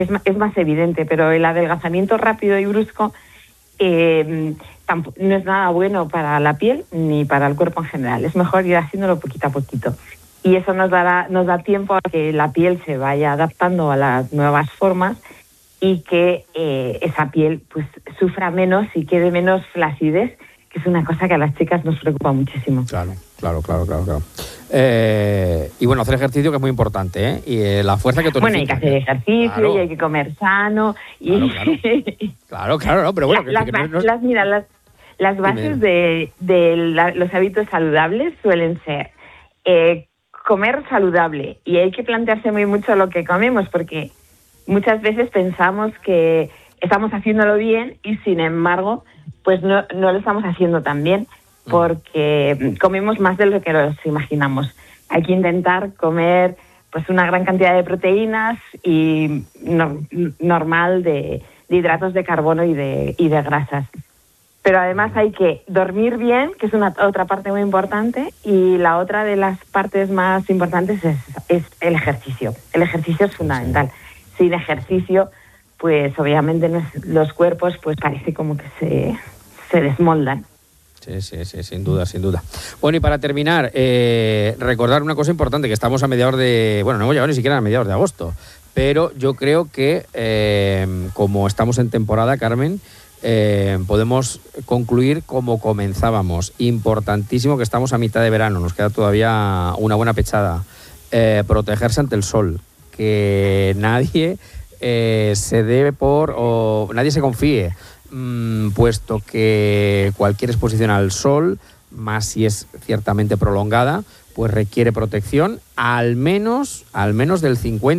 es más evidente, pero el adelgazamiento rápido y brusco no es nada bueno para la piel ni para el cuerpo en general. Es mejor ir haciéndolo poquito a poquito. Y eso nos da tiempo a que la piel se vaya adaptando a las nuevas formas y que esa piel pues sufra menos y quede menos flacidez, que es una cosa que a las chicas nos preocupa muchísimo. Claro. Y bueno, hacer ejercicio, que es muy importante, ¿eh? Y la fuerza que tonifica. Bueno, hay que hacer ejercicio, claro. Y hay que comer sano. Claro, no, pero bueno... Las bases de los hábitos saludables suelen ser comer saludable, y hay que plantearse muy mucho lo que comemos, porque muchas veces pensamos que estamos haciéndolo bien y sin embargo pues no lo estamos haciendo tan bien, porque comemos más de lo que nos imaginamos. Hay que intentar comer pues una gran cantidad de proteínas y normal de hidratos de carbono y de grasas. Pero además hay que dormir bien, que es otra parte muy importante, y la otra de las partes más importantes es el ejercicio. El ejercicio es fundamental. Sí. Sin ejercicio, pues obviamente los cuerpos pues parece como que se desmoldan. Sí, sin duda. Bueno, y para terminar, recordar una cosa importante, que estamos a mediados de... Bueno, no hemos llegado ni siquiera a mediados de agosto, pero yo creo que como estamos en temporada, Carmen, podemos concluir como comenzábamos. Importantísimo, que estamos a mitad de verano, nos queda todavía una buena pechada. Protegerse ante el sol, que nadie se dé nadie se confíe, puesto que cualquier exposición al sol, más si es ciertamente prolongada, pues requiere protección al menos del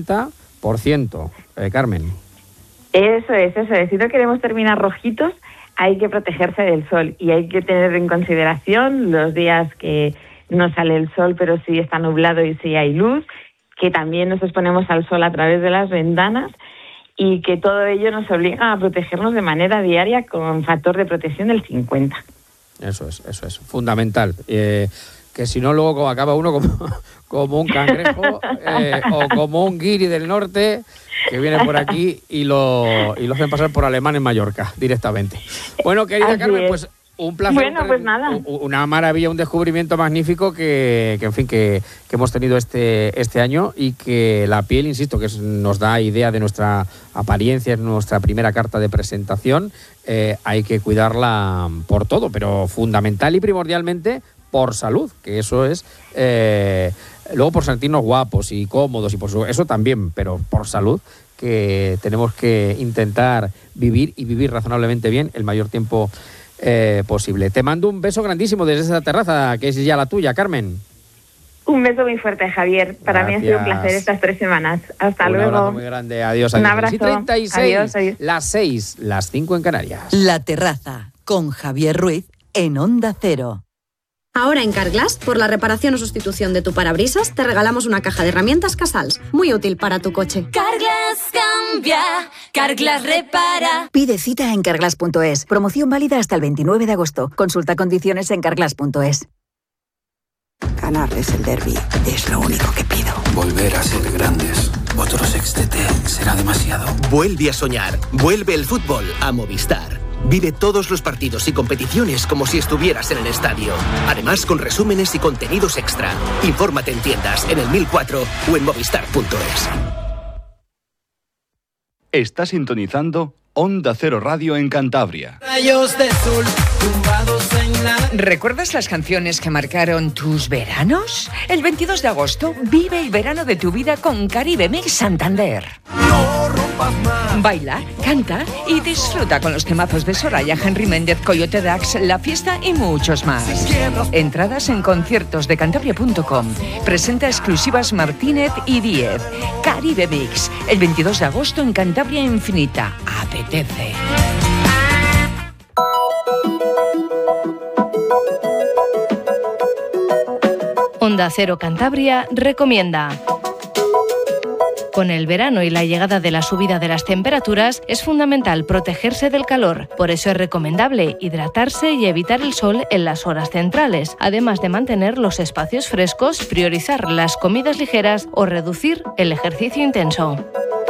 50%, Carmen. Eso es. Si no queremos terminar rojitos, hay que protegerse del sol, y hay que tener en consideración los días que no sale el sol, pero sí está nublado y sí hay luz, que también nos exponemos al sol a través de las ventanas, y que todo ello nos obliga a protegernos de manera diaria con factor de protección del 50. Eso es fundamental. Que si no, luego acaba uno como un cangrejo o como un guiri del norte, que viene por aquí y lo hacen pasar por alemán en Mallorca directamente. Bueno, querida Carmen, pues un placer. Bueno, pues nada. Una maravilla, un descubrimiento magnífico que hemos tenido este año, y que la piel, insisto, que nos da idea de nuestra apariencia, es nuestra primera carta de presentación. Hay que cuidarla por todo, pero fundamental y primordialmente por salud, que eso es... luego por sentirnos guapos y cómodos, y por eso también, pero por salud, que tenemos que intentar vivir razonablemente bien el mayor tiempo posible. Te mando un beso grandísimo desde esa terraza, que es ya la tuya, Carmen. Un beso muy fuerte, Javier. Para mí ha sido un placer estas 3 semanas. Hasta luego. Un abrazo muy grande. Adiós. Un abrazo. 36, adiós. Las 6, las 5 en Canarias. La terraza, con Javier Ruiz, en Onda Cero. Ahora en Carglass, por la reparación o sustitución de tu parabrisas, te regalamos una caja de herramientas Casals, muy útil para tu coche. Carglass cambia, Carglass repara. Pide cita en Carglass.es. Promoción válida hasta el 29 de agosto. Consulta condiciones en Carglass.es. Ganarles el derbi es lo único que pido. Volver a ser grandes. Otro Sextete será demasiado. Vuelve a soñar. Vuelve el fútbol a Movistar. Vive todos los partidos y competiciones como si estuvieras en el estadio. Además, con resúmenes y contenidos extra. Infórmate en tiendas, en el 1004 o en movistar.es. Está sintonizando Onda Cero Radio en Cantabria. Rayos de sol, tumbados en la... ¿Recuerdas las canciones que marcaron tus veranos? El 22 de agosto, vive el verano de tu vida con Caribe Mix Santander. No rompas más. Baila, canta y disfruta con los temazos de Soraya, Henry Méndez, Coyote Dax, La Fiesta y muchos más. Entradas en conciertosdecantabria.com. Presenta exclusivas Martínez y Díez. Caribe Mix, el 22 de agosto en Cantabria Infinita. Apetece. Onda Cero Cantabria recomienda. Con el verano y la llegada de la subida de las temperaturas, es fundamental protegerse del calor. Por eso es recomendable hidratarse y evitar el sol en las horas centrales, además de mantener los espacios frescos, priorizar las comidas ligeras o reducir el ejercicio intenso.